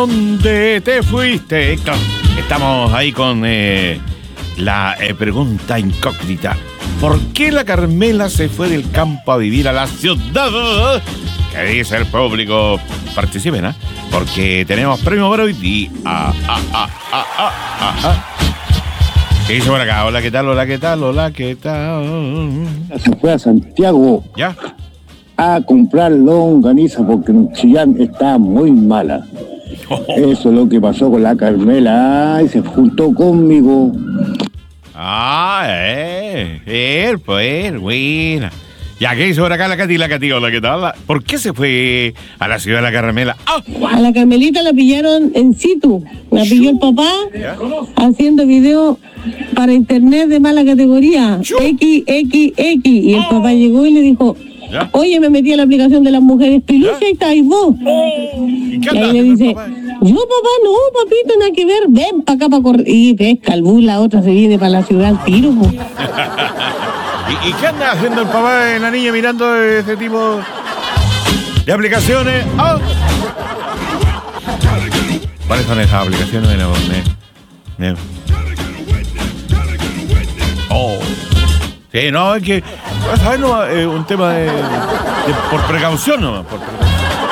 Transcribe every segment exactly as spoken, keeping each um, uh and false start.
dónde te fuiste? Estamos ahí con eh, la eh, pregunta incógnita. ¿Por qué la Carmela se fue del campo a vivir a la ciudad? ¿Qué dice el público? Participen, ¿eh? Porque tenemos premio para hoy día. Ah, ah, ah, ah, ah, ah, ah. ¿Qué dice por acá? Hola, ¿qué tal? Hola, ¿qué tal? Hola, ¿qué tal? Se fue a Santiago. ¿Ya? A comprar longaniza porque en Chillán está muy mala. Eso es lo que pasó con la Carmela. Ay, se juntó conmigo. Ah, eh, eh, pues, buena. Ya, ¿qué hizo por acá la Cati? La Cati, hola, ¿qué tal? ¿Por qué se fue a la ciudad de la Carmela? ¡Oh! A la Carmelita la pillaron en situ. La pilló el papá ¿Ya? haciendo videos para internet de mala categoría. X, X, X. Y el oh. papá llegó y le dijo... ¿Ya? Oye, me metí a la aplicación de las mujeres Pilucha y estáis vos. Oh. ¿Y qué y ahí le dice, papá? Yo, papá, no, papito, nada que ver. Ven para acá para correr. Y pesca el bus, la otra se viene para la ciudad al tiro. Pues. ¿Y, ¿Y qué anda haciendo el papá de la niña mirando este tipo de aplicaciones? Oh. ¿Cuáles son esas aplicaciones? De nuevo? Me, me... Oh. Sí, no, es que, ¿sabes? No, es un tema de, de por precaución nomás. Por precaución.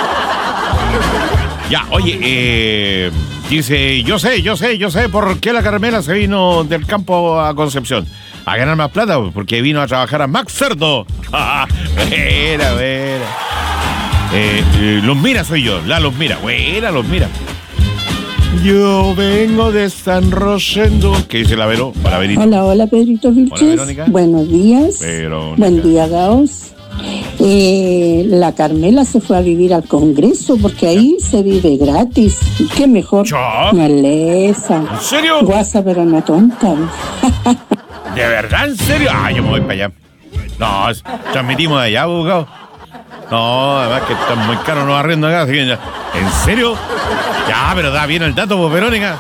Ya, oye, eh, dice, yo sé, yo sé, yo sé por qué la Carmela se vino del campo a Concepción. A ganar más plata, porque vino a trabajar a Max Cerdo. Buena, buena. Eh, eh, los Mira soy yo, la Los Mira. Buena, Los Mira. Yo vengo de San Rosendo. ¿Qué dice la Vero? Hola, Verito. Hola, hola, Pedrito Vilches. Hola, Verónica. Buenos días. Verónica. Buen día, Gaos. Eh, la Carmela se fue a vivir al Congreso porque ahí se vive gratis. ¿Qué mejor? ¿Yo? Maleza. ¿En serio? Guasa, pero no tonta. ¿De verdad? ¿En serio? Ah, yo me voy para allá. No, transmitimos de allá, abogado. No, además que están muy caros los arriendos acá. Así que ya. ¿En serio? Ya, pero da bien el dato, pues, Verónica.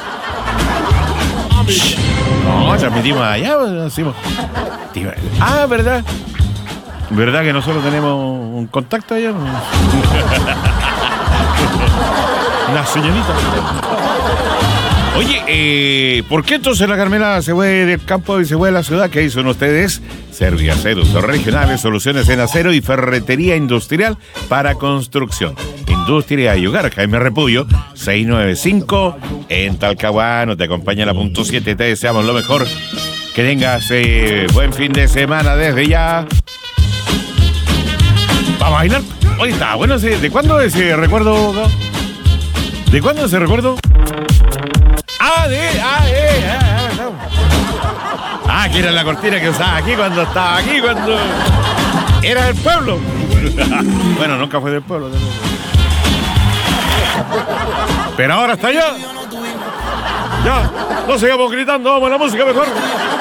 No, transmitimos de allá, pues, decimos. Ah, ¿verdad? ¿Verdad que nosotros tenemos un contacto allá? Una señorita. Oye, eh, ¿por qué entonces la Carmela se fue del campo y se fue a la ciudad? ¿Qué son ustedes? Serviaceros regionales, soluciones en acero y ferretería industrial para construcción. Industria y hogar, Jaime Repullo, seiscientos noventa y cinco en Talcahuano. Te acompaña la punto siete. Te deseamos lo mejor. Que tengas eh, buen fin de semana desde ya. Vamos a bailar. Oye, está bueno. ¿De cuándo ese recuerdo? ¿De cuándo ese recuerdo? Ah, de, ah, eh, ah, ah, no. Ah, que era la cortina que usaba aquí cuando estaba aquí, cuando era del pueblo. Bueno, nunca fue del pueblo. Pero ahora está allá. Ya, no sigamos gritando, vamos a la música mejor.